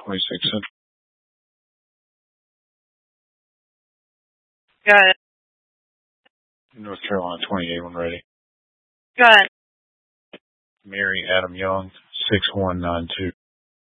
26 Central. Got it. North Carolina 28 when ready. Got it. Mary Adam Young, 6192.